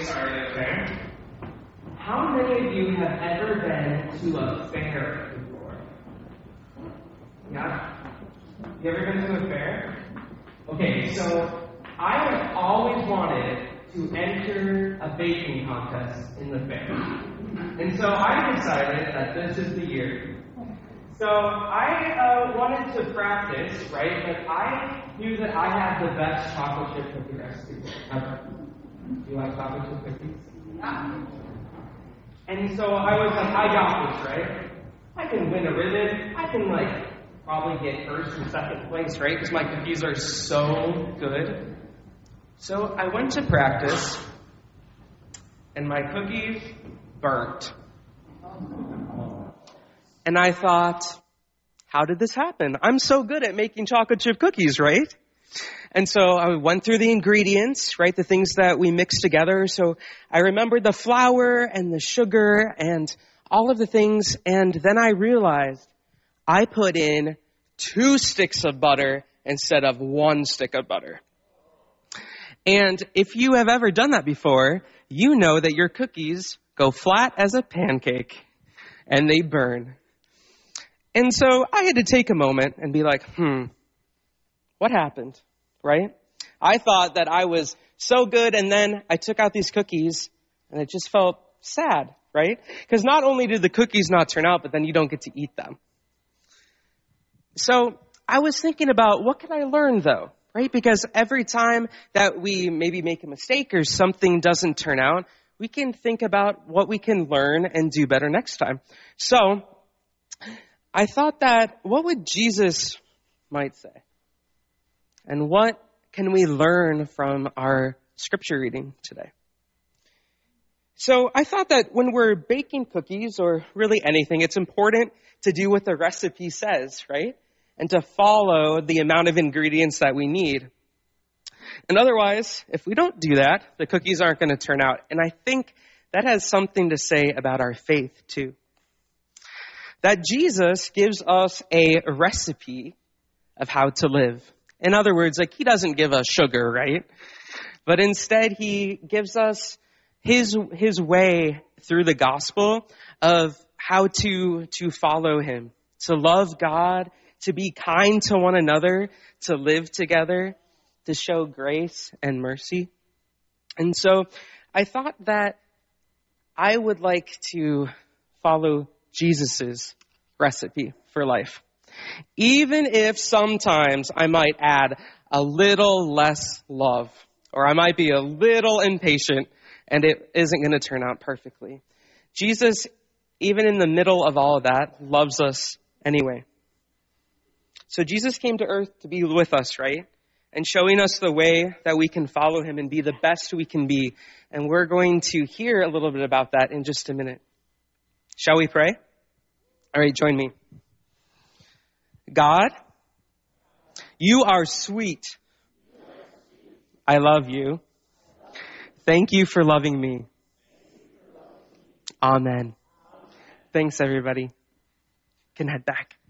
started, okay? How many of you have ever been to a fair before? Yeah? You ever been to a fair? Okay, so I have always wanted to enter a baking contest in the fair. And so I decided that this is the year. So I wanted to practice, right? But I knew that I had the best chocolate chip cookie recipe ever. Do you like chocolate chip cookies? Yeah. And so I was like, I got this, right? I can win a ribbon. I can, probably get first and second place, right? Because my cookies are so good. So I went to practice, and my cookies burnt. And I thought, how did this happen? I'm so good at making chocolate chip cookies, right? And so I went through the ingredients, right? The things that we mixed together. So I remembered the flour and the sugar and all of the things. And then I realized I put in 2 sticks of butter instead of 1 stick of butter. And if you have ever done that before, you know that your cookies go flat as a pancake and they burn. And so I had to take a moment and be like, what happened, right? I thought that I was so good, and then I took out these cookies, and it just felt sad, right? Because not only did the cookies not turn out, but then you don't get to eat them. So I was thinking about, what can I learn, though, right? Because every time that we maybe make a mistake or something doesn't turn out, we can think about what we can learn and do better next time. So I thought that, what would Jesus might say? And what can we learn from our scripture reading today? So I thought that when we're baking cookies, or really anything, it's important to do what the recipe says, right? And to follow the amount of ingredients that we need. And otherwise, if we don't do that, the cookies aren't going to turn out. And I think that has something to say about our faith, too. That Jesus gives us a recipe of how to live. In other words, he doesn't give us sugar, right? But instead, he gives us his way through the gospel of how to follow him, to love God, to be kind to one another, to live together, to show grace and mercy. And so I thought that I would like to follow Jesus's recipe for life. Even if sometimes I might add a little less love, or I might be a little impatient and it isn't going to turn out perfectly. Jesus, even in the middle of all of that, loves us anyway. So Jesus came to earth to be with us, right? And showing us the way that we can follow him and be the best we can be. And we're going to hear a little bit about that in just a minute. Shall we pray? All right, join me. God, you are sweet. I love you. Thank you for loving me. Amen. Thanks, everybody. Can head back.